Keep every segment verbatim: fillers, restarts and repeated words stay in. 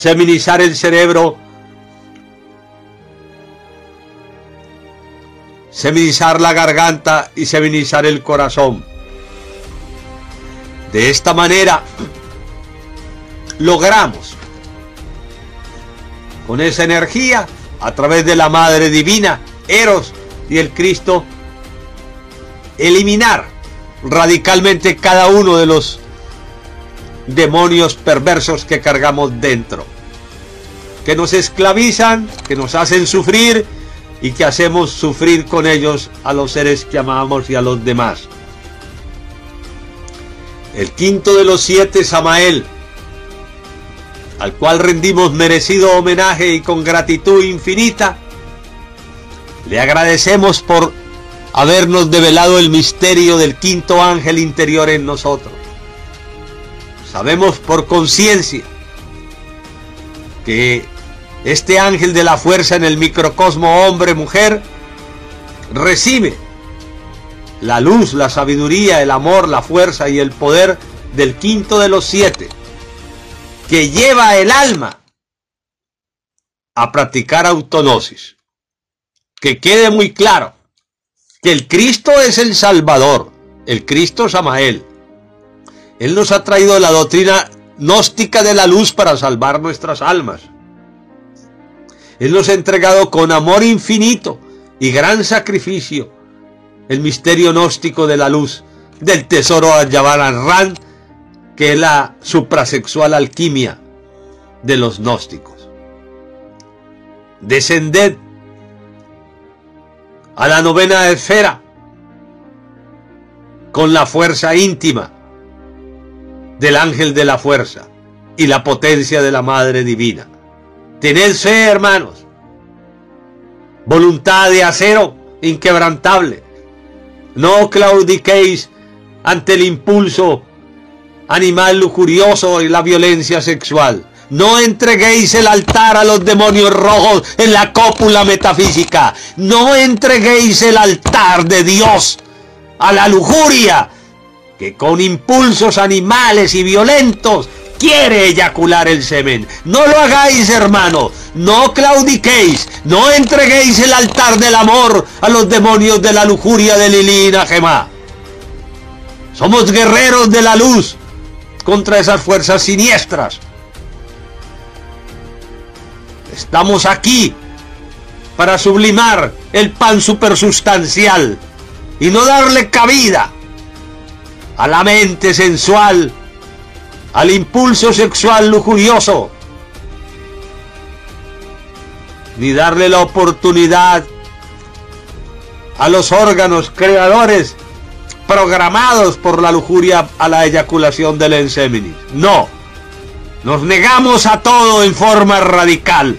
seminizar el cerebro, seminizar la garganta y seminizar el corazón. De esta manera logramos, con esa energía, a través de la Madre Divina, Eros y el Cristo, eliminar radicalmente cada uno de los demonios perversos que cargamos dentro, que nos esclavizan, que nos hacen sufrir y que hacemos sufrir con ellos a los seres que amamos y a los demás. El quinto de los siete, Samael, al cual rendimos merecido homenaje y con gratitud infinita, le agradecemos por habernos develado el misterio del quinto ángel interior en nosotros. Sabemos por conciencia que este ángel de la fuerza en el microcosmo hombre-mujer recibe la luz, la sabiduría, el amor, la fuerza y el poder del quinto de los siete, que lleva el alma a practicar autognosis. Que quede muy claro que el Cristo es el Salvador, el Cristo Samael. Él nos ha traído la doctrina gnóstica de la luz para salvar nuestras almas. Él nos ha entregado con amor infinito y gran sacrificio el misterio gnóstico de la luz, del tesoro Ayabaran, que es la suprasexual alquimia de los gnósticos. Descended a la novena esfera con la fuerza íntima del ángel de la fuerza y la potencia de la Madre Divina. Tened fe, hermanos, voluntad de acero inquebrantable. No claudiquéis ante el impulso animal lujurioso y la violencia sexual. No entreguéis el altar a los demonios rojos en la cópula metafísica. No entreguéis el altar de Dios a la lujuria, que con impulsos animales y violentos quiere eyacular el semen. No lo hagáis, hermano. No claudiquéis. No entreguéis el altar del amor a los demonios de la lujuria de Lilí y Najemá. Somos guerreros de la luz contra esas fuerzas siniestras. Estamos aquí para sublimar el pan supersustancial y no darle cabida a la mente sensual, al impulso sexual lujurioso, ni darle la oportunidad a los órganos creadores programados por la lujuria a la eyaculación del enseminis. No, nos negamos a todo en forma radical.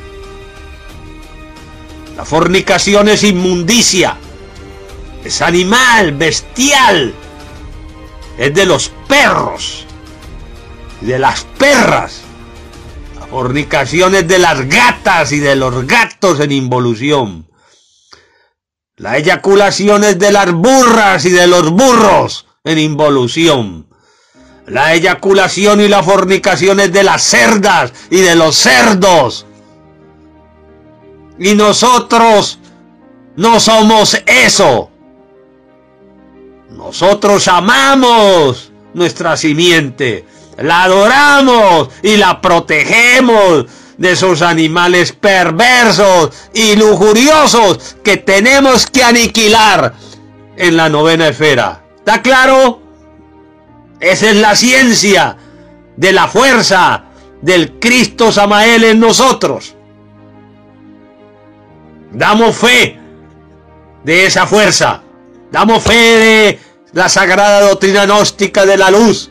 La fornicación es inmundicia, es animal, bestial, es de los perros y de las perras. La fornicación es de las gatas y de los gatos en involución. La eyaculación es de las burras y de los burros en involución. La eyaculación y la fornicación es de las cerdas y de los cerdos. Y nosotros no somos eso. Nosotros amamos nuestra simiente, la adoramos y la protegemos de esos animales perversos y lujuriosos que tenemos que aniquilar en la novena esfera. ¿Está claro? Esa es la ciencia de la fuerza del Cristo Samael en nosotros. Damos fe de esa fuerza. Damos fe de la sagrada doctrina gnóstica de la luz.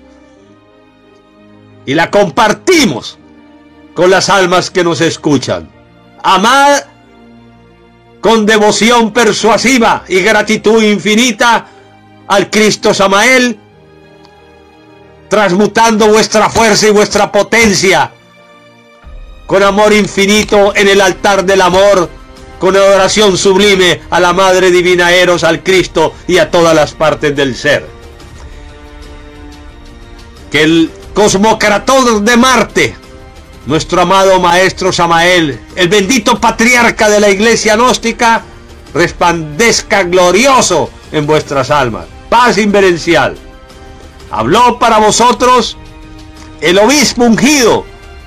Y la compartimos con las almas que nos escuchan. Amad con devoción persuasiva y gratitud infinita al Cristo Samael, transmutando vuestra fuerza y vuestra potencia con amor infinito en el altar del amor, con adoración sublime a la Madre Divina Eros, al Cristo y a todas las partes del ser. Que el cosmocratón de Marte nuestro amado maestro Samael, el bendito patriarca de la iglesia gnóstica, resplandezca glorioso en vuestras almas. Paz inverencial. Habló para vosotros el obispo ungido.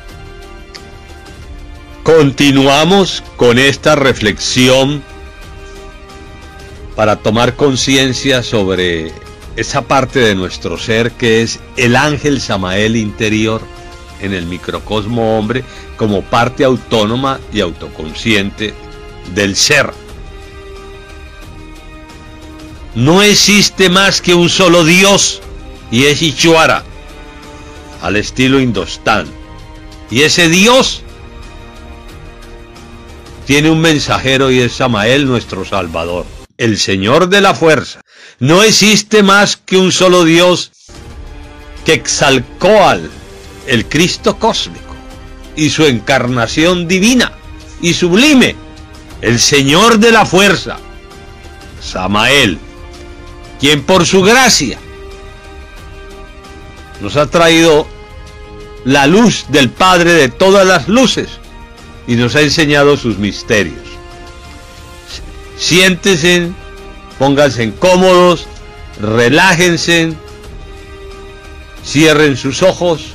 Continuamos con esta reflexión para tomar conciencia sobre esa parte de nuestro ser que es el ángel Samael interior en el microcosmo hombre, como parte autónoma y autoconsciente del ser. No existe más que un solo Dios, y es Ishvara, al estilo Indostán. Y ese Dios tiene un mensajero y es Samael, nuestro Salvador, el Señor de la fuerza. No existe más que un solo Dios, Quetzalcóatl, el Cristo cósmico, y su encarnación divina y sublime, el Señor de la fuerza, Samael, quien por su gracia nos ha traído la luz del Padre de todas las luces y nos ha enseñado sus misterios. Siéntense, pónganse cómodos, relájense, cierren sus ojos.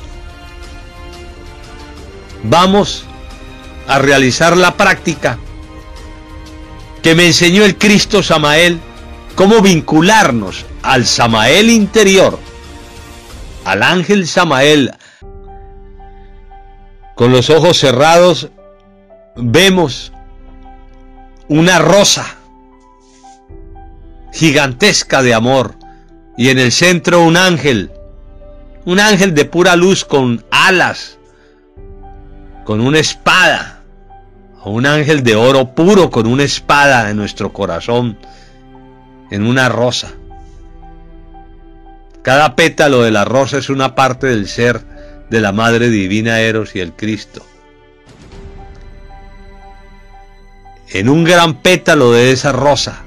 Vamos a realizar la práctica que me enseñó el Cristo Samael, cómo vincularnos al Samael interior, al ángel Samael. Con los ojos cerrados vemos una rosa gigantesca de amor y en el centro un ángel, un ángel de pura luz con alas, con una espada, o un ángel de oro puro con una espada en nuestro corazón, en una rosa. Cada pétalo de la rosa es una parte del ser de la Madre Divina Eros y el Cristo. En un gran pétalo de esa rosa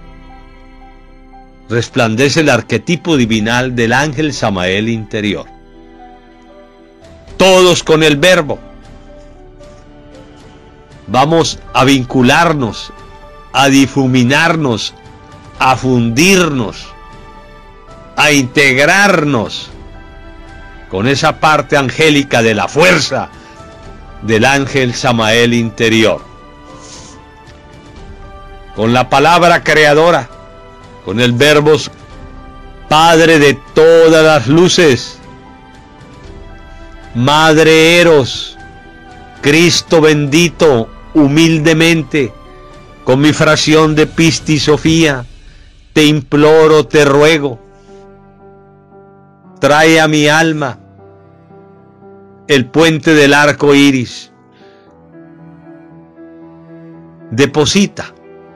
resplandece el arquetipo divinal del ángel Samael interior. Todos con el verbo vamos a vincularnos, a difuminarnos, a fundirnos, a integrarnos con esa parte angélica de la fuerza del ángel Samael interior, con la palabra creadora, con el verbo Padre de todas las luces, Madre Eros, Cristo bendito, humildemente, con mi fracción de Pisti Sofía, te imploro, te ruego, trae a mi alma el puente del arco iris, deposita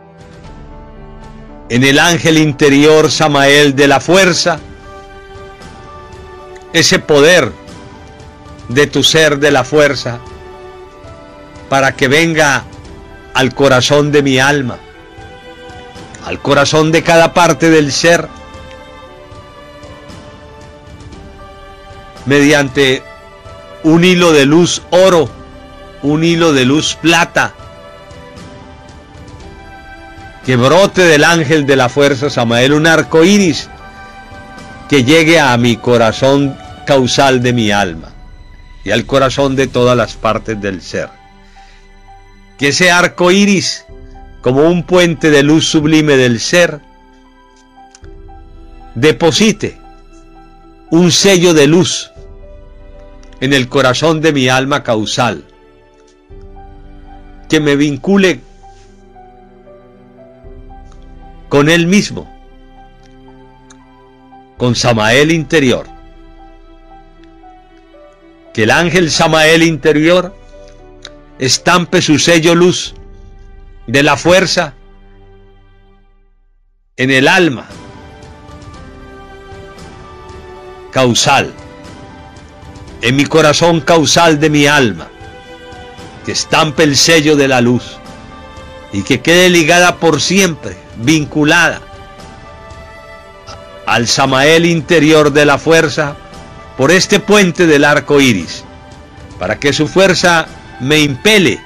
en el ángel interior Samael de la fuerza ese poder de tu ser de la fuerza para que venga al corazón de mi alma, al corazón de cada parte del ser, mediante un hilo de luz oro, un hilo de luz plata, que brote del ángel de la fuerza Samael un arco iris que llegue a mi corazón causal de mi alma y al corazón de todas las partes del ser. Que ese arco iris, como un puente de luz sublime del ser, deposite un sello de luz en el corazón de mi alma causal, que me vincule con él mismo, con Samael interior. Que el ángel Samael interior estampe su sello luz de la fuerza en el alma causal, en mi corazón causal de mi alma, que estampe el sello de la luz y que quede ligada por siempre, vinculada al Samael interior de la fuerza por este puente del arco iris, para que su fuerza me impele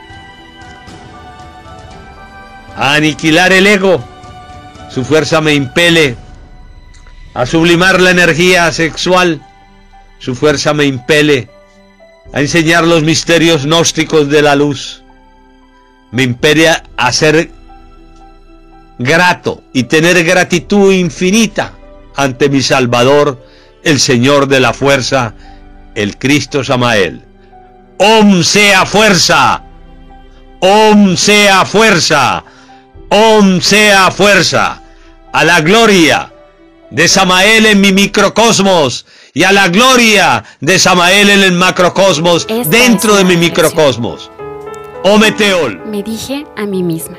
a aniquilar el ego. Su fuerza me impele a sublimar la energía sexual. Su fuerza me impele a enseñar los misterios gnósticos de la luz. Me impele a ser grato y tener gratitud infinita ante mi Salvador, el Señor de la fuerza, el Cristo Samael. Om sea fuerza, Om sea fuerza, Om sea fuerza, a la gloria de Samael en mi microcosmos y a la gloria de Samael en el macrocosmos. Esta dentro de mi microcosmos. Ometeol. Me dije a mí misma.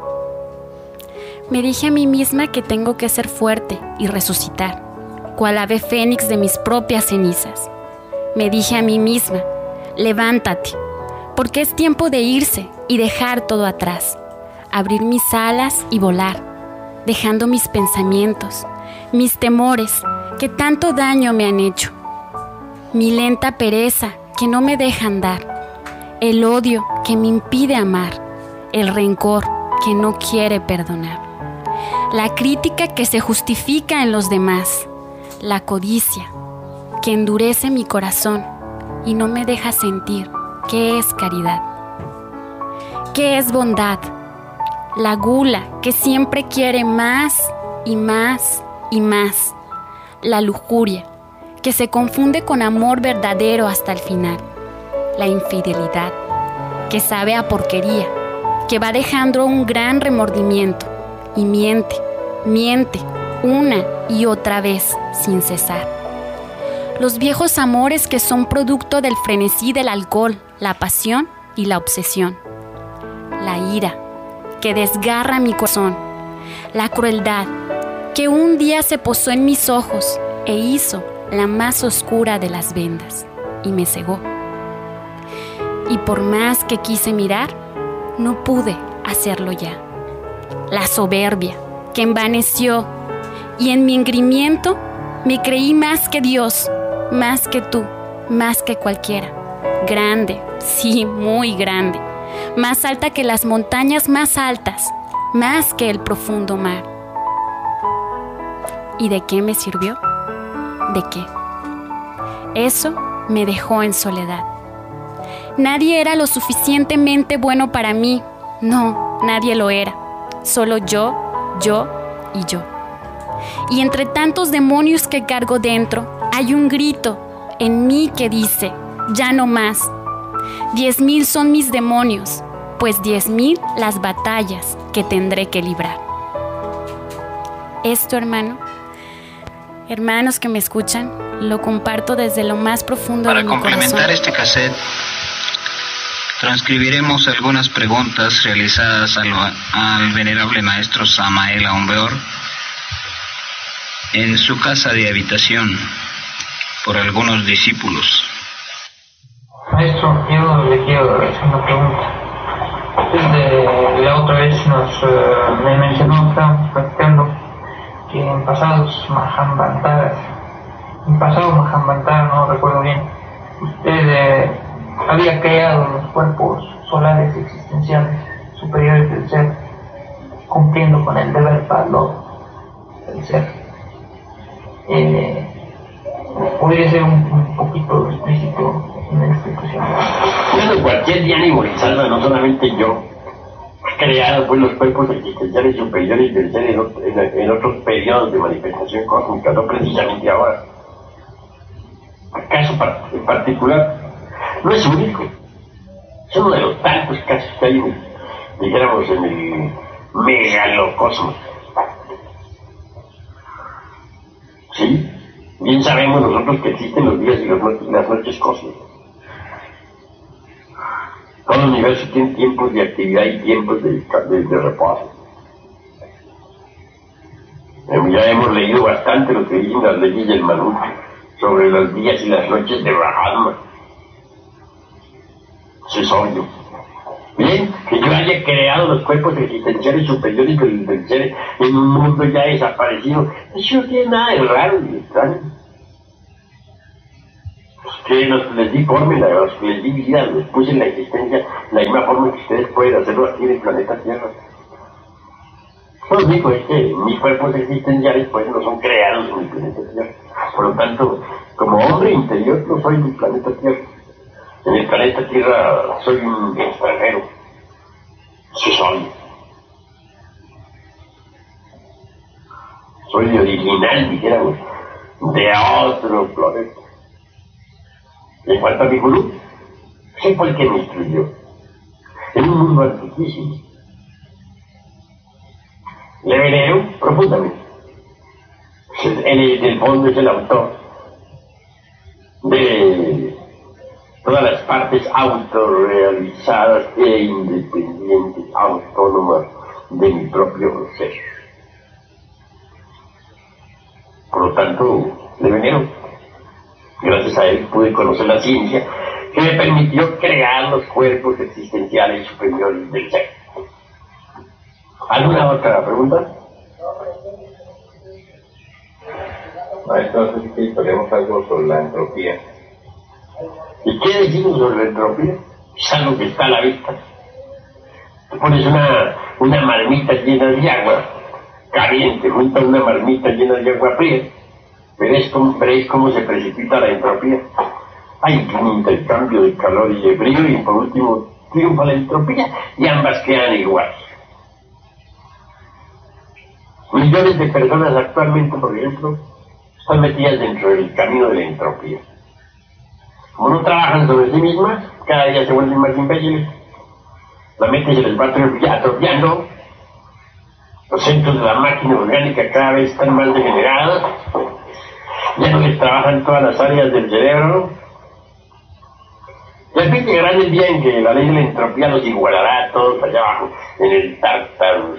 Me dije a mí misma que tengo que ser fuerte y resucitar, cual ave fénix de mis propias cenizas. Me dije a mí misma, levántate, porque es tiempo de irse y dejar todo atrás, abrir mis alas y volar, dejando mis pensamientos, mis temores que tanto daño me han hecho, mi lenta pereza que no me deja andar, el odio que me impide amar, el rencor que no quiere perdonar, la crítica que se justifica en los demás, la codicia que endurece mi corazón y no me deja sentir qué es caridad, qué es bondad, la gula que siempre quiere más y más y más, la lujuria que se confunde con amor verdadero hasta el final, la infidelidad que sabe a porquería, que va dejando un gran remordimiento y miente, miente una y otra vez sin cesar. Los viejos amores que son producto del frenesí del alcohol, la pasión y la obsesión. La ira que desgarra mi corazón. La crueldad que un día se posó en mis ojos e hizo la más oscura de las vendas y me cegó. Y por más que quise mirar, no pude hacerlo ya. La soberbia que envaneció y en mi engrimiento me creí más que Dios, más que tú, más que cualquiera. Grande, sí, muy grande. Más alta que las montañas más altas, más que el profundo mar. ¿Y de qué me sirvió? ¿De qué? Eso me dejó en soledad. Nadie era lo suficientemente bueno para mí. No, nadie lo era. Solo yo, yo y yo. Y entre tantos demonios que cargo dentro, hay un grito en mí que dice, ya no más. Diez mil son mis demonios, pues diez mil las batallas que tendré que librar. Esto, hermano, hermanos que me escuchan, lo comparto desde lo más profundo de mi corazón. Para complementar este cassette, transcribiremos algunas preguntas realizadas al, al venerable maestro Samael Aumbeor en su casa de habitación por algunos discípulos. Maestro, yo le quiero hacer una pregunta. Desde la otra vez nos uh, me mencionó, estábamos platicando, que en pasados Mahambantaras, en pasado Mahambantara, no recuerdo bien, usted eh, había creado los cuerpos solares existenciales superiores del ser, cumpliendo con el deber padlo del ser. Eh, ¿Podría ser un, un poquito explícito en la explicación? Bueno, cualquier día animalizado, no solamente yo, crearon pues los cuerpos existenciales superiores del ser en, en, en otros periodos de manifestación cósmica, no precisamente ahora. Caso en particular, no es único, es uno de los tantos casos que hay, dijéramos, en el megalocosmos. Sí, bien sabemos nosotros que existen los días y los noches, las noches cósmicas. Todo el universo tiene tiempos de actividad y tiempos de, de, de reposo. Ya hemos leído bastante lo que dicen las leyes del Manu sobre los días y las noches de Brahma. Eso es obvio. Bien, que yo haya creado los cuerpos existenciales superiores del, del ser en un mundo ya desaparecido, eso no tiene nada de raro ni extraño. que los, les di forma, los que les di vida, les puse en la existencia la misma forma que ustedes pueden hacerlo aquí en el planeta Tierra. Lo único es que mis cuerpos existenciales pues no son creados en el planeta Tierra. Por lo tanto, como hombre interior no soy del planeta Tierra. En el planeta Tierra soy un extranjero. Sí soy. Soy original, dijéramos, de otro planeta. En cuanto a mi gurú, sí fue el que me instruyó. En un mundo antiquísimo. Le venero profundamente. En el, en el fondo es el autor de todas las partes autorrealizadas e independientes, autónomas de mi propio ser. Por lo tanto, le venero. Gracias a él pude conocer la ciencia que me permitió crear los cuerpos existenciales superiores del ser. ¿Alguna otra pregunta? Maestro, no sé si queremos algo sobre la entropía. ¿Y qué decimos sobre la entropía? Es algo que está a la vista. Tú pones una, una marmita llena de agua caliente junto a una marmita llena de agua fría, veréis cómo, veréis cómo se precipita la entropía. Hay un intercambio de calor y de frío y por último triunfa la entropía y ambas quedan iguales. Millones de personas actualmente, por ejemplo, están metidas dentro del camino de la entropía. Como no trabajan sobre sí mismas, cada día se vuelven más imbéciles. La mente se les va atrofiando. Los centros de la máquina orgánica cada vez están más degenerados. Ya no les trabajan todas las áreas del cerebro. Y al fin llegará el día en que la ley de la entropía los igualará a todos allá abajo, en el Tartarus.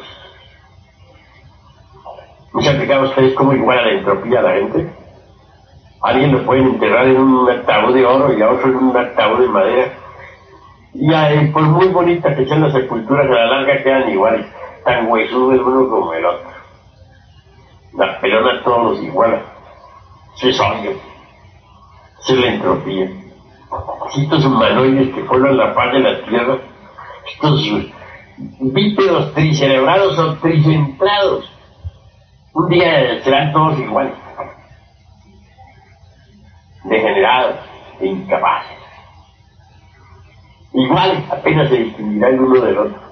¿No se han fijado ustedes cómo iguala la entropía a la gente? Alguien lo pueden enterrar en un ataúd de oro y a otro en un ataúd de madera. Y ahí, por muy bonitas que sean las sepulturas, a la larga quedan iguales, tan huesudo el uno como el otro. La pelona a todos los iguala. Eso es obvio. Eso es la entropía. Si estos humanoides que forman la paz de la tierra, estos bípedos tricerebrados o tricentrados, un día serán todos iguales, degenerados e incapaces. Iguales, apenas se distinguirá el uno del otro.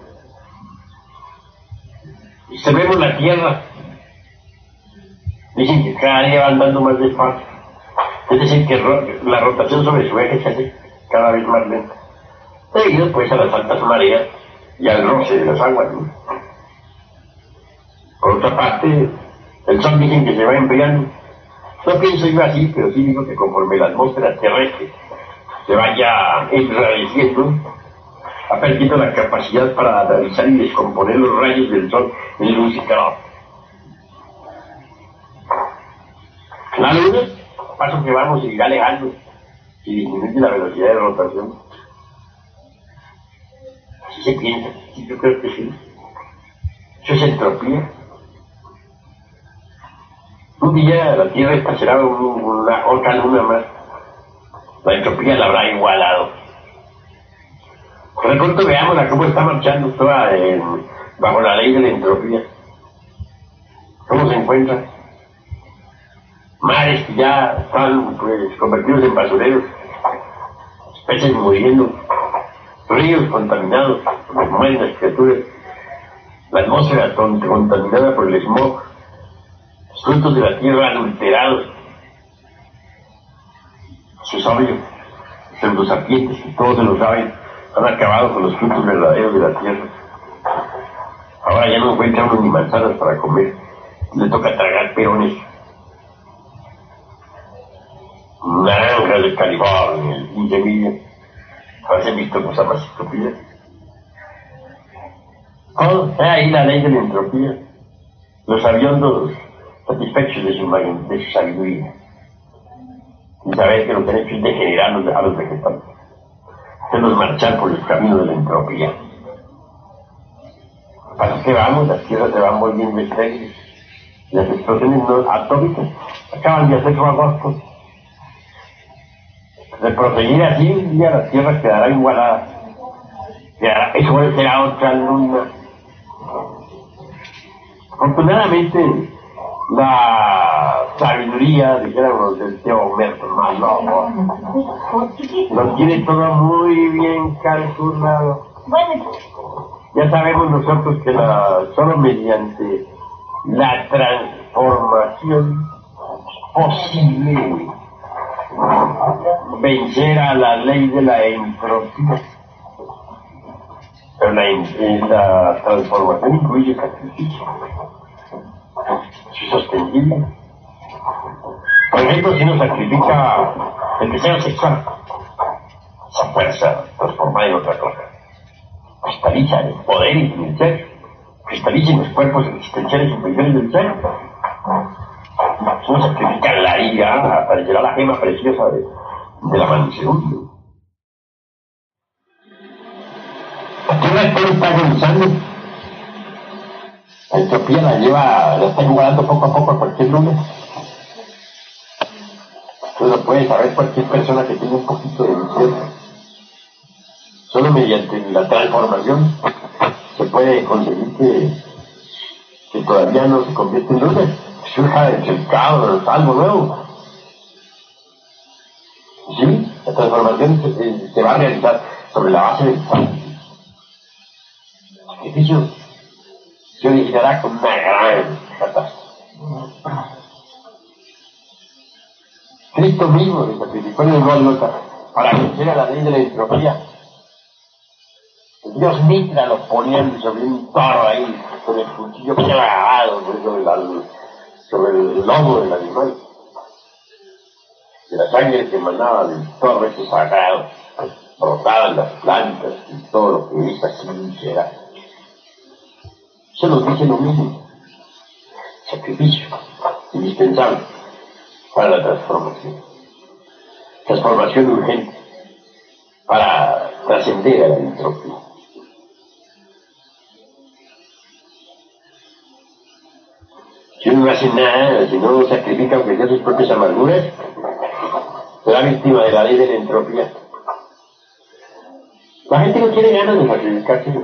Y si vemos la Tierra, dicen que cada día va andando más despacio. Es decir, que ro la rotación sobre su eje se hace cada vez más lenta, debido pues a las altas mareas y al roce de las aguas, ¿no? Por otra parte, el sol dicen que se va enfriando. No pienso yo así, pero sí digo que conforme la atmósfera terrestre se vaya enrareciendo, ha perdido la capacidad para analizar y descomponer los rayos del sol en luz y calor. La luna, a paso que vamos, se irá alejando y disminuye la velocidad de rotación. Así se piensa, sí, yo creo que sí. Eso es entropía. Un día la Tierra esta será un, una, otra luna más. La entropía la habrá igualado. Por pronto veámosla cómo está marchando toda en, bajo la ley de la entropía. ¿Cómo se encuentra? Mares que ya están pues, convertidos en basureros, especies muriendo, ríos contaminados por mueren las criaturas, la atmósfera contaminada por el smog, los frutos de la tierra adulterados. Eso es obvio. Los pseudosapientes, que todos se lo saben, han acabado con los frutos verdaderos de la tierra. Ahora ya no encuentra uno ni manzanas para comer, le toca tragar peones. Naranjas de California, el semilla. ¿Has visto cosas más estúpidas? Todo está ahí la ley de la entropía. Los aviondos satisfechos de su, de su sabiduría. Y saber que lo que han hecho es degenerar a los vegetales. Hacerlos marchar por el camino de la entropía. ¿Para qué vamos? Las tierras se van volviendo estériles. Las explosiones no atómicas acaban de hacer su agosto. De proseguir así, un día la Tierra quedará igualada. Quedará, eso será otra luna. Afortunadamente, la sabiduría, dijéramos, del tío Humberto más loco, lo tiene todo muy bien calculado. Ya sabemos nosotros que la, solo mediante la transformación posible vencer a la ley de la entropía. Pero la, la transformación incluye sacrificio. Es sostenible. Por ejemplo, si uno sacrifica el deseo sexual, esa fuerza transformada en otra cosa, cristaliza en el poder y en el ser, cristaliza en los cuerpos existenciales inferiores del ser. Uno sacrifica la ira, aparecerá la gema preciosa de, de la mansedumbre. La Tierra está agonizando. La entropía la lleva, la está igualando poco a poco a cualquier lugar. Eso lo puede saber cualquier persona que tenga un poquito de visión. Solo mediante la transformación se puede conseguir que, que todavía no se convierte en luna, que surja del caos, algo nuevo. Sí, la transformación se, se va a realizar sobre la base del sacrificio. El sacrificio se originará con una gran catástrofe. Cristo mismo se sacrificó en el Gólgota para vencer a la ley de la entropía. Dios Mitra lo ponían sobre un toro ahí, con el cuchillo clavado sobre, la, sobre el lomo del animal. De la sangre que emanaba del toro ese sagrado, brotaban las plantas y todo lo que es así será. Se nos dice lo mismo. Sacrificio indispensable para la transformación. Transformación urgente para trascender a la entropía. Si uno no hace nada, si no sacrifica aunque sea sus propias amarguras, será víctima de la ley de la entropía. La gente no tiene ganas de sacrificarse.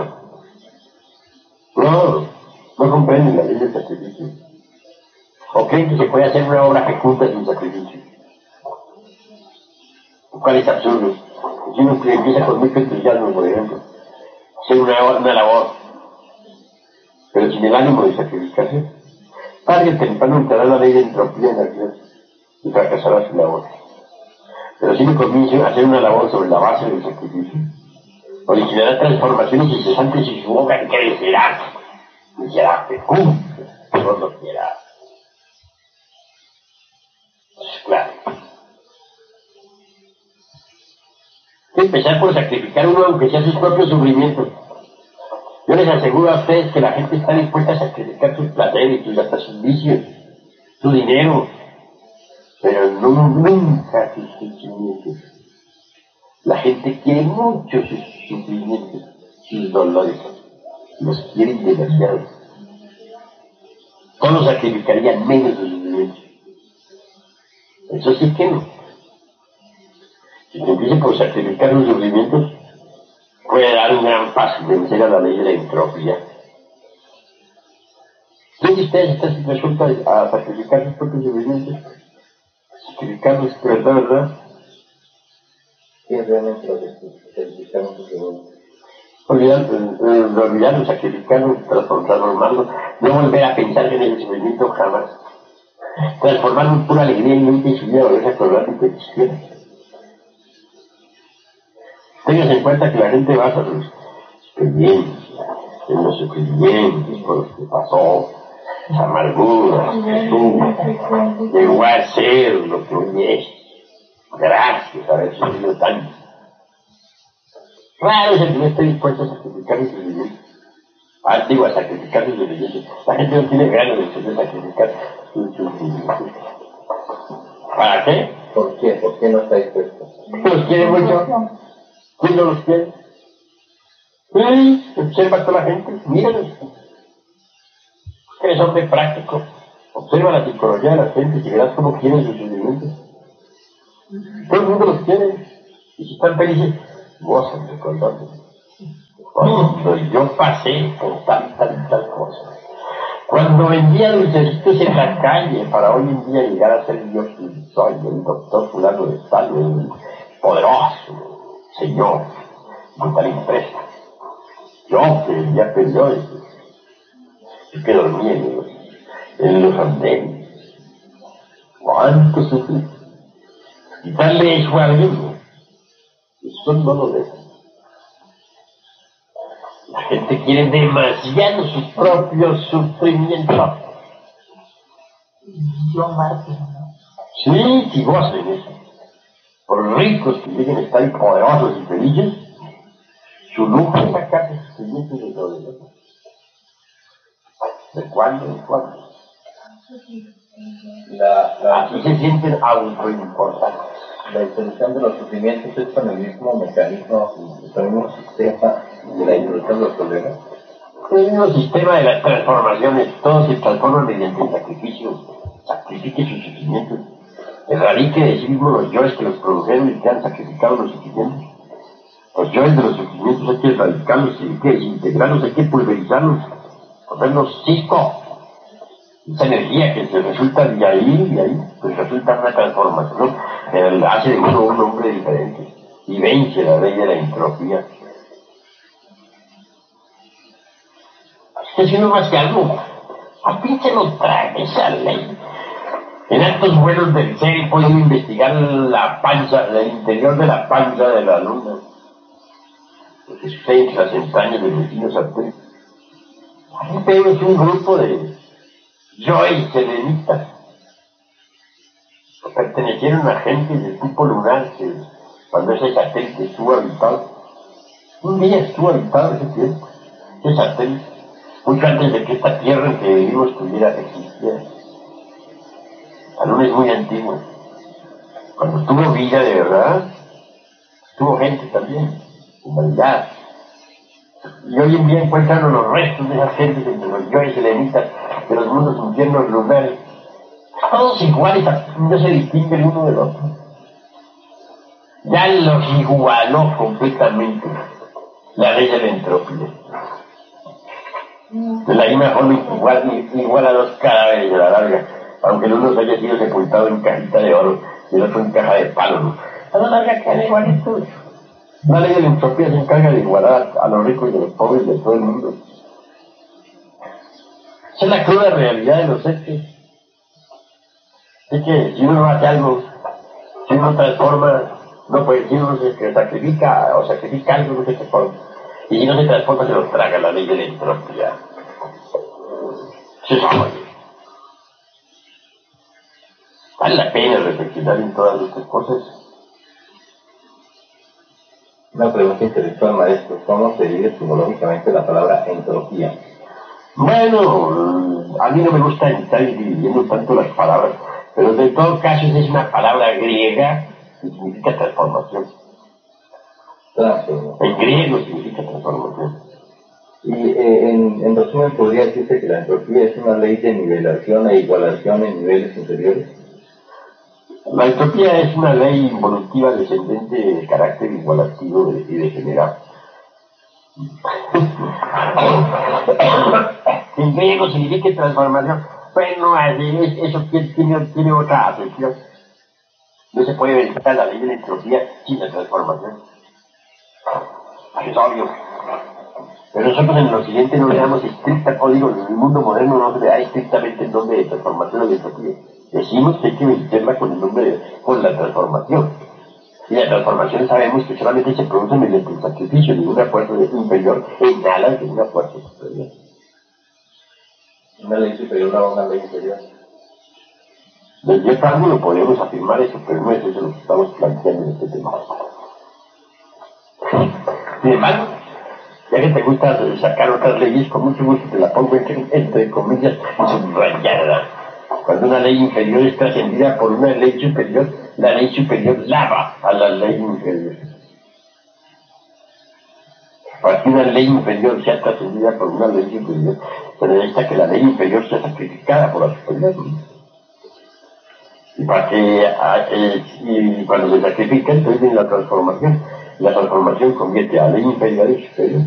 No, no comprenden la ley del sacrificio. O creen que se puede hacer una obra fecunda sin sacrificio. Lo cual es absurdo. Si uno empieza con mucho entusiasmo, por ejemplo, hacer una, una labor, pero sin el ánimo de sacrificarse, tarde o temprano entrará la ley de entropía en la vida y fracasará su labor. Pero si uno comienza a hacer una labor sobre la base del sacrificio, originará transformaciones incesantes y su obra crecerá y será fecunda, no lo quiera. Es claro. Hay que empezar por sacrificar uno aunque sea sus propios sufrimientos. Yo les aseguro a ustedes que la gente está dispuesta a sacrificar sus placeres, sus hasta sus vicios, su dinero, pero no, nunca sus sentimientos. La gente quiere mucho sus sufrimientos, sus dolores, los quieren demasiado. Todos sacrificarían menos sus sufrimientos. Eso sí que no. Si se empieza por sacrificar sus sufrimientos, puede dar un gran paso de vencer a la ley de la entropía. ¿Quién de ustedes está resuelto a sacrificar sus propios sufrimientos? Sacrificarlos, pero ¿verdad, verdad? ¿Quién realmente lo sacrificaron sus sufrimientos? Olvidarlo, sacrificarlo, transformarlo, no volver a pensar en el sufrimiento jamás. Transformarlo en pura alegría y mente y su vida volverse a acordar de que existiera. Tengas en cuenta que la gente basa sus experiencias en los sufrimientos por los que pasó, las amarguras que tuvo, llegó a ser lo que hoy es, gracias a haber sufrido tanto. Raro es el que no esté dispuesto a sacrificar sus sufrimientos. Ah, digo, a sacrificar sus sufrimientos. La gente no tiene ganas de sacrificar sus sufrimientos. ¿Para qué? ¿Por qué? ¿Por qué no está dispuesto? ¿Los quiere mucho? ¿Quién no los quiere? Sí, observa a toda la gente, míralos. Eres hombre práctico. Observa la psicología de la gente y verás cómo quieren sus sufrimientos. Todo el mundo los quiere. Y si están felices, gozan de contarles. Cuando yo pasé por tal, tal, tal cosa. Cuando vendía dulcecitos en la calle para hoy en día llegar a ser yo quien soy, el doctor fulano de tal, el poderoso señor de tal empresa. Yo que vendía periódicos, yo que dormía en los, en los andenes. ¿Cuánto sufrí? Quitarle eso a alguien, eso no lo deja. La gente quiere demasiado sus propios sufrimientos. Yo Marte, ¿no? Sí, si gocen eso. Por ricos que lleguen a estar poderosos y felices, su lujo es sacar sus sufrimientos de todo eso. ¿De cuándo? ¿De cuándo? La, la, Así se sienten autoimportantes. la introducción de los sufrimientos es con el mismo mecanismo, con el mismo sistema de la introducción de los problemas. El mismo sistema de las transformaciones, todos se transforman mediante el sacrificio. Sacrifique sus sufrimientos. Erradique de sí mismo los yoes que los produjeron y que han sacrificado los sufrimientos. Los yoes de los sufrimientos hay que erradicarlos, hay que desintegrarlos, hay que pulverizarlos, ponerlos cisco. Esa energía que se resulta de ahí y ahí, pues resulta una transformación, ¿no? Hace de uno un hombre diferente y vence la ley de la entropía. Es que si uno hace algo, a ti se lo trae esa ley. En altos vuelos del ser he podido investigar la panza, el interior de la panza de la luna, lo que sucede en las entrañas del vecino Saturno. Ahí vemos un grupo de yoes selenitas que pertenecieron a gente del tipo lunar que cuando ese satélite estuvo habitado, un día estuvo habitado ese tiempo, ese satélite, mucho antes de que esta tierra en que vivimos tuviera existiera. La luna es muy antigua. Cuando tuvo vida de verdad, tuvo gente también, humanidad. Y hoy en día encuentran los restos de esas gentes entre los yoes selenitas de los mundos infiernos lunares. Todos iguales, no se distingue el uno del otro. Ya los igualó completamente la ley de la entropía. De la misma forma igual, igual a dos cadáveres de la larga, aunque el uno haya sido sepultado en cajita de oro y el otro en caja de palo, ¿no? A la larga quedan igualitos. La ley de la entropía se encarga de igualar a los ricos y de los pobres de todo el mundo. Esa es la cruda realidad de los hechos. Es que si uno hace algo, si uno transforma, no puede, si uno se sacrifica o sacrifica algo, no se transforma. Y si no se transforma, se lo traga la ley de la entropía. Eso es como vale la pena reflexionar en todas estas cosas. Una pregunta intelectual, maestro. ¿Cómo se vive etimológicamente la palabra entropía? Bueno, a mí no me gusta estar dividiendo tanto las palabras, pero de todo caso es una palabra griega que significa transformación. Transformación. En griego significa transformación. Y eh, en, en resumen, podría decirse que la entropía es una ley de nivelación e igualación en niveles inferiores. La entropía es una ley involutiva descendente de carácter igualativo y degenerado. En griego significa transformación. Bueno, eso tiene, tiene otra acepción. No se puede verificar la ley de la entropía sin la transformación. Es obvio. Pero nosotros en el occidente no le damos estricta código, en el mundo moderno no se le da estrictamente el nombre de transformación o de entropía. Decimos que hay que vencerla con el nombre de, con la transformación. Y la transformación sabemos que solamente se produce mediante el sacrificio de una fuerza inferior en alas de una fuerza superior. Una ley superior a una ley inferior. Desde cierto ángulo podemos afirmar eso, pero no es eso lo que estamos planteando en este tema. Sin embargo, ya que te gusta sacar otras leyes, con mucho gusto te la pongo entre, entre comillas subrayada. Cuando una ley inferior es trascendida por una ley superior, la ley superior lava a la ley inferior. Para que una ley inferior sea trascendida por una ley superior, se necesita que la ley inferior sea sacrificada por la superior. Y para que eh, y cuando se sacrifica, entonces viene la transformación. La transformación convierte a ley inferior y superior.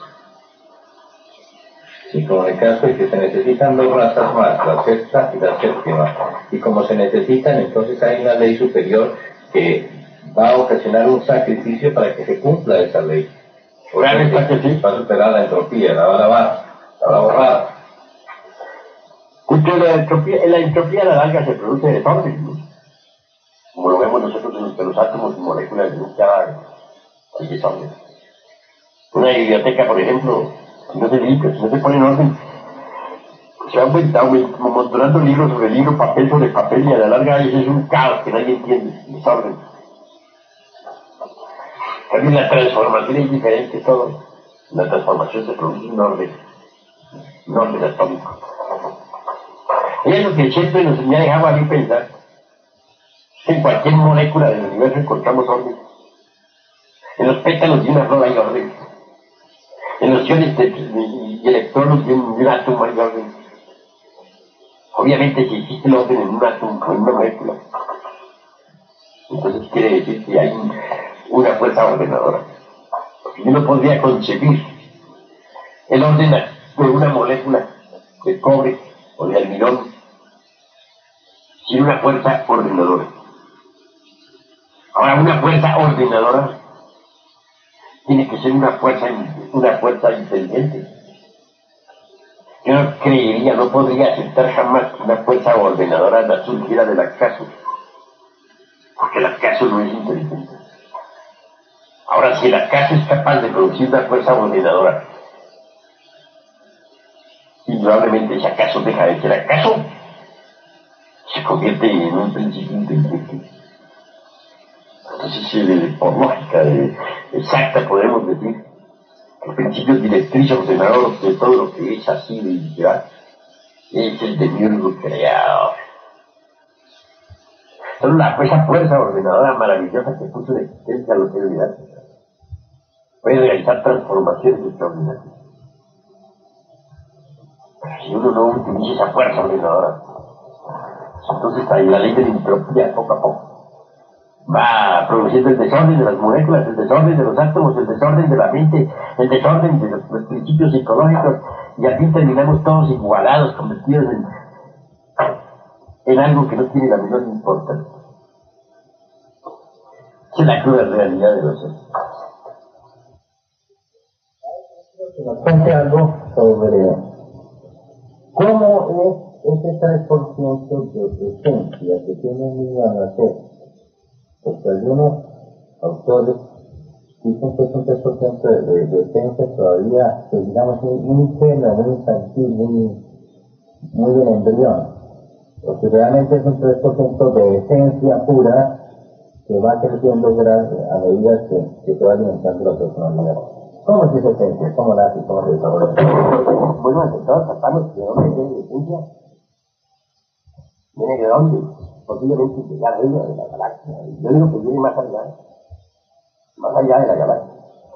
Y como en el caso de que se necesitan dos razas más, la sexta y la séptima, y como se necesitan, entonces hay una ley superior que va a ocasionar un sacrificio para que se cumpla esa ley. Claro, está que sí. Va a superar la entropía, la va a lavar, la va a borrar. Justo la entropía, en la entropía a la larga se produce desorden, ¿no? Como lo vemos nosotros en los, en los átomos y moléculas de luz, ya hay desorden. Una biblioteca, por ejemplo, si no se limpia, si no se pone en orden, se van amontonando libros sobre libro, papel sobre papel, y a la larga ese es un caos que nadie entiende, desorden. También la transformación es diferente, todo. La transformación se produce en orden, un orden atómico. Y es lo que siempre nos me ha dejado a mí pensar, que en cualquier molécula del universo encontramos orden. En los pétalos de una flor hay orden. En los iones y electrones de un átomo hay orden. Obviamente si existe el orden en un átomo, en una molécula, entonces quiere decir que hay una fuerza ordenadora. Porque yo no podría concebir el orden de una molécula de cobre o de almidón sin una fuerza ordenadora. Ahora, una fuerza ordenadora tiene que ser una fuerza, una fuerza inteligente. Yo no creería, no podría aceptar jamás que una fuerza ordenadora surgiera del acaso, porque el acaso no es inteligente. Ahora, si el acaso es capaz de producir una fuerza ordenadora, indudablemente ese acaso deja de ser acaso, se convierte en un principio inteligente. Entonces, eh, por lógica eh, exacta, podemos decir que el principio directriz ordenador de todo lo que es así de literal es el demiurgo creador. Solo la, esa fuerza ordenadora maravillosa que puso en existencia a los seres humanos puede realizar transformaciones extraordinarias. Pero si uno no utiliza esa fuerza ordenadora, entonces ahí la ley de la entropía poco a poco va produciendo el desorden de las moléculas, el desorden de los átomos, el desorden de la mente, el desorden de los, los principios psicológicos, y al fin terminamos todos igualados, convertidos en, en algo que no tiene la menor importancia. Esa es la cruda realidad de los seres. Nos cuente algo sobre cómo es ese tres por ciento de esencia que tiene un niño al nacer. Porque algunos autores dicen que es un tres por ciento de, de, de esencia todavía, pues digamos, muy, muy ingenua, muy infantil, muy, muy del embrión. Porque realmente es un tres por ciento de esencia pura que va creciendo a medida que, que se va alimentando la personalidad. ¿Cómo es esa esencia? ¿Cómo nace? ¿Cómo se desarrolla? Bueno, ante todo tratamos de dónde viene la esencia. ¿Viene de dónde? Posiblemente llegar arriba de la galaxia. Yo digo que viene más allá, más allá de la galaxia.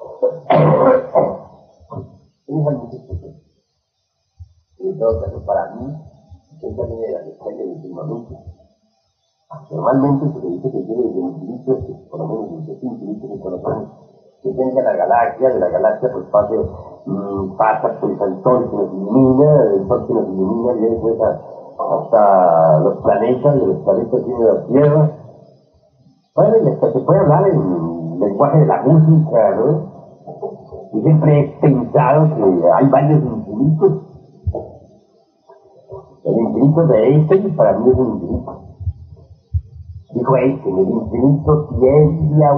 Es algo que se en todo caso, para mí, esa viene de la estrella del firmamento. Normalmente se le dice que viene de infinitos, que por lo menos desde infinitos que conocemos, que venga la galaxia, de la galaxia pues pase, mmm, pasa por el sol que nos ilumina, el sol que nos ilumina, y después hasta los planetas, y los planetas vienen a la Tierra. Bueno, y hasta se puede hablar en el lenguaje de la música, ¿no? Y siempre he pensado que hay varios infinitos. El infinito de Einstein para mí es un infinito. Dijo Einstein, el infinito tiende a